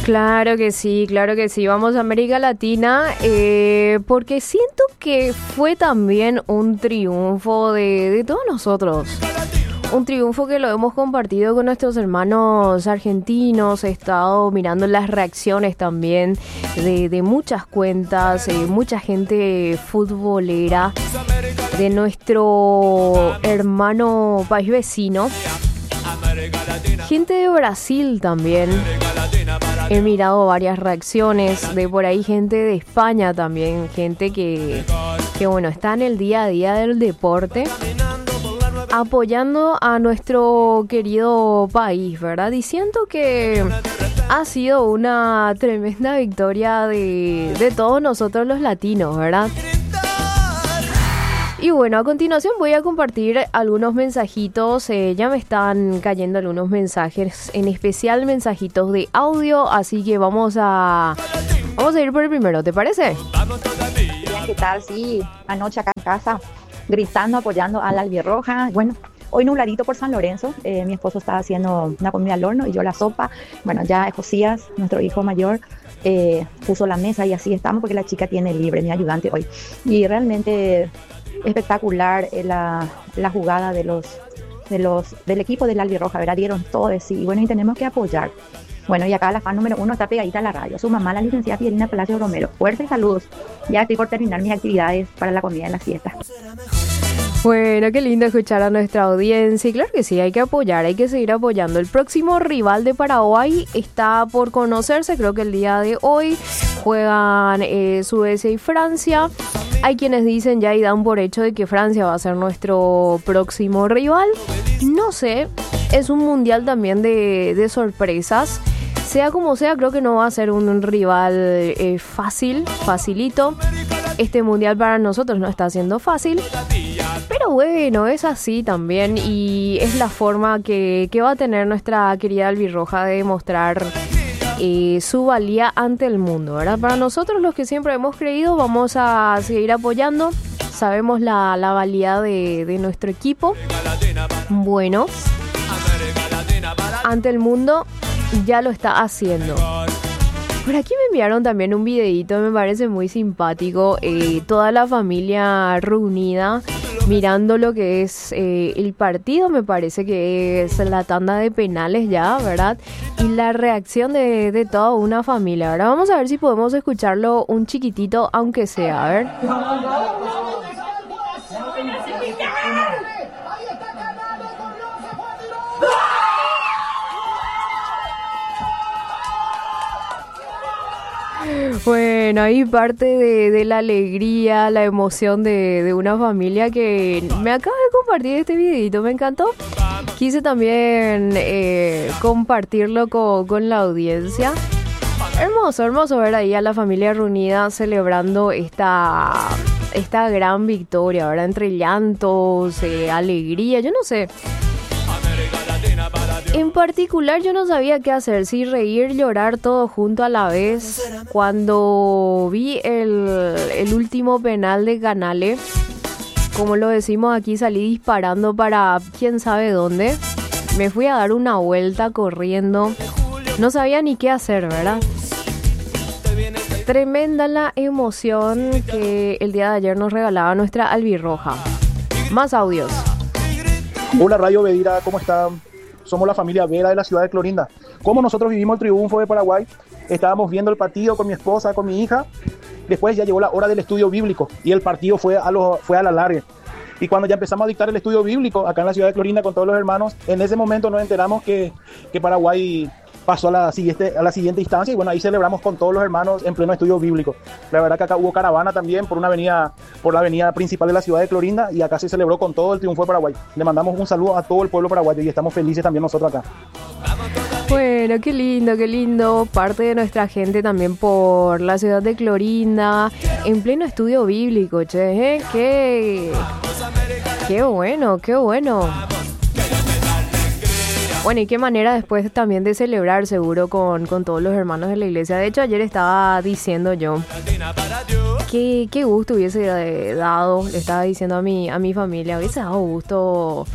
Claro que sí, claro que sí. Vamos a América Latina porque siento que fue también un triunfo de todos nosotros. Un triunfo que lo hemos compartido con nuestros hermanos argentinos. He estado mirando las reacciones también de muchas cuentas, mucha gente futbolera de nuestro hermano país vecino. Gente de Brasil también. He mirado varias reacciones de por ahí, gente de España también, gente que bueno, está en el día a día del deporte, apoyando a nuestro querido país, ¿verdad? Y siento que ha sido una tremenda victoria de todos nosotros los latinos, ¿verdad? Y bueno, a continuación voy a compartir algunos mensajitos. Ya me están cayendo algunos mensajes, en especial mensajitos de audio, así que vamos a ir por el primero, ¿te parece? Bien, ¿qué tal? Sí, anoche acá en casa, gritando, apoyando a la albirroja. Bueno, hoy nubladito por San Lorenzo. Mi esposo estaba haciendo una comida al horno y yo la sopa. Bueno, ya Josías, nuestro hijo mayor, puso la mesa y así estamos porque la chica tiene libre, mi ayudante hoy. Y realmente espectacular la jugada del equipo de la albirroja, ¿verdad? Dieron todo de sí y bueno, y tenemos que apoyar. Bueno, y acá la fan número 1 está pegadita a la radio, su mamá, la licenciada Fidelina Palacio Romero. Fuertes saludos, ya estoy por terminar mis actividades para la comida en la siesta. Bueno, qué lindo escuchar a nuestra audiencia. Y claro que sí, hay que apoyar, hay que seguir apoyando. El próximo rival de Paraguay está por conocerse, creo que el día de hoy juegan Suecia y Francia. Hay quienes dicen ya y dan por hecho de que Francia va a ser nuestro próximo rival. No sé, es un mundial también de sorpresas. Sea como sea, creo que no va a ser un rival facilito. Este mundial para nosotros no está siendo fácil. Pero bueno, es así también y es la forma que va a tener nuestra querida albirroja de demostrar su valía ante el mundo, ¿verdad? Para nosotros, los que siempre hemos creído, vamos a seguir apoyando. Sabemos la valía de nuestro equipo. Bueno, ante el mundo ya lo está haciendo. Por aquí me enviaron también un videíto, me parece muy simpático. Toda la familia reunida mirando lo que es el partido, me parece que es la tanda de penales ya, ¿verdad? Y la reacción de toda una familia, ¿verdad? Vamos a ver si podemos escucharlo un chiquitito, aunque sea, a ver. Bueno, ahí parte de la alegría, la emoción de una familia que me acaba de compartir este videito, me encantó. Quise también compartirlo con la audiencia. Hermoso ver ahí a la familia reunida celebrando esta gran victoria, ¿verdad? Entre llantos, alegría, yo no sé. En particular yo no sabía qué hacer, si reír, llorar, todo junto a la vez. Cuando vi el último penal de Canale, como lo decimos aquí, salí disparando para quién sabe dónde. Me fui a dar una vuelta corriendo. No sabía ni qué hacer, ¿verdad? Tremenda la emoción que el día de ayer nos regalaba nuestra albirroja. Más audios. Hola Radio Bedira, ¿cómo están? Somos la familia Vera de la ciudad de Clorinda. Como nosotros vivimos el triunfo de Paraguay, estábamos viendo el partido con mi esposa, con mi hija. Después ya llegó la hora del estudio bíblico y el partido fue a la larga. Y cuando ya empezamos a dictar el estudio bíblico acá en la ciudad de Clorinda con todos los hermanos, en ese momento nos enteramos que Paraguay pasó a la siguiente instancia y bueno, ahí celebramos con todos los hermanos en pleno estudio bíblico. La verdad que acá hubo caravana también por la avenida principal de la ciudad de Clorinda y acá se celebró con todo el triunfo de Paraguay. Le mandamos un saludo a todo el pueblo paraguayo y estamos felices también nosotros acá. Bueno, qué lindo. Parte de nuestra gente también por la ciudad de Clorinda, en pleno estudio bíblico, che, Qué bueno. Bueno, y qué manera después también de celebrar seguro con todos los hermanos de la iglesia. De hecho, ayer estaba diciendo yo qué gusto hubiese dado, le estaba diciendo a mi familia, hubiese dado gusto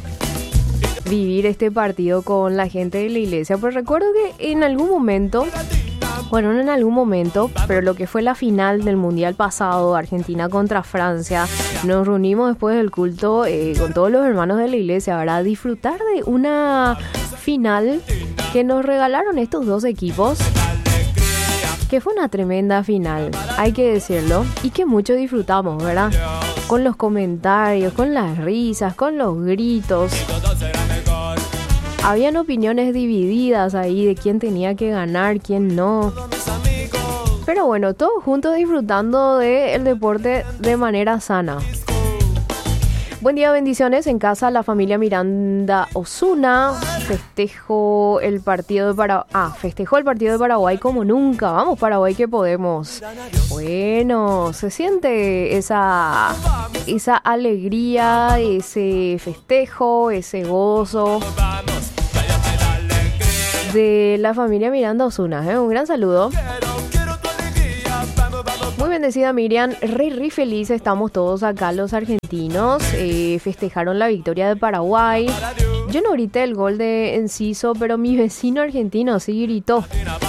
vivir este partido con la gente de la iglesia. Pues recuerdo que en algún momento Bueno, en algún momento, pero lo que fue la final del Mundial pasado, Argentina contra Francia, nos reunimos después del culto con todos los hermanos de la iglesia, ¿verdad? A disfrutar de una final que nos regalaron estos dos equipos, que fue una tremenda final, hay que decirlo, y que mucho disfrutamos, ¿verdad? Con los comentarios, con las risas, con los gritos. Habían opiniones divididas ahí de quién tenía que ganar, quién no. Pero bueno, todos juntos disfrutando del deporte de manera sana. Buen día, bendiciones. En casa, la familia Miranda Osuna festejó el partido de Paraguay como nunca. Vamos, Paraguay, que podemos. Bueno, se siente esa alegría, ese festejo, ese gozo de la familia Miranda Osuna. Un gran saludo. Muy bendecida Miriam, re feliz estamos todos acá los argentinos, festejaron la victoria de Paraguay. Yo no grité el gol de Enciso, pero mi vecino argentino sí gritó.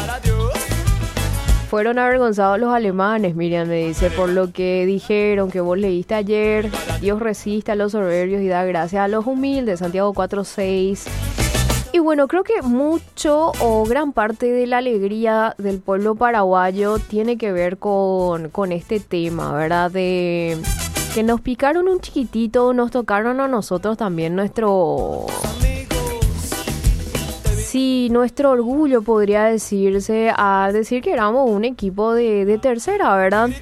Fueron avergonzados los alemanes, Miriam me dice, por lo que dijeron que vos leíste ayer. Dios resiste a los soberbios y da gracia a los humildes, Santiago 4:6. Y bueno, creo que mucho o gran parte de la alegría del pueblo paraguayo tiene que ver con este tema, ¿verdad? De que nos picaron un chiquitito, nos tocaron a nosotros también nuestro orgullo, podría decirse, a decir que éramos un equipo de tercera, ¿verdad?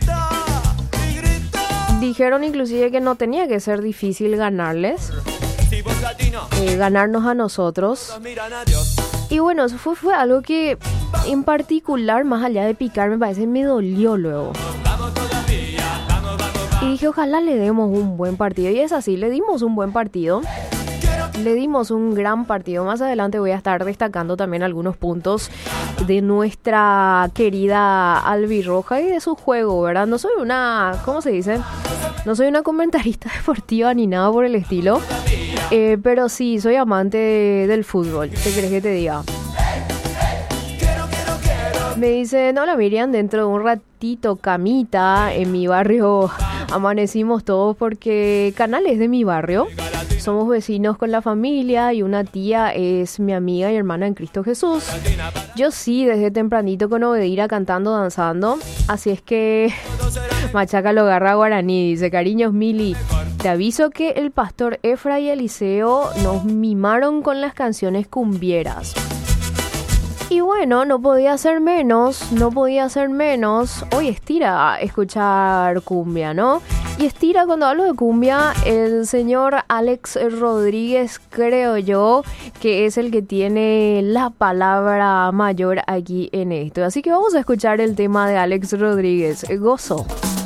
Dijeron inclusive que no tenía que ser difícil ganarles. Ganarnos a nosotros. Y bueno, eso fue algo que en particular, más allá de picar, me parece me dolió luego. Y dije, ojalá le demos un buen partido. Y es así, le dimos un buen partido. Le dimos un gran partido. Más adelante voy a estar destacando también algunos puntos de nuestra querida albirroja y de su juego, ¿verdad? No soy una, ¿cómo se dice? No soy una comentarista deportiva ni nada por el estilo. Pero sí, soy amante del fútbol. ¿Qué crees que te diga? Me dicen, hola Miriam, dentro de un ratito camita en mi barrio amanecimos todos porque Canal es de mi barrio. Somos vecinos con la familia y una tía es mi amiga y hermana en Cristo Jesús. Yo sí, desde tempranito con Obedira cantando, danzando. Así es que machaca lo garra guaraní, dice, cariños Mili. Te aviso que el pastor Efra y Eliseo nos mimaron con las canciones cumbieras. Y bueno, no podía ser menos. Hoy estira escuchar cumbia, ¿no? Y estira, cuando hablo de cumbia, el señor Alex Rodríguez, creo yo, que es el que tiene la palabra mayor aquí en esto. Así que vamos a escuchar el tema de Alex Rodríguez, Gozo.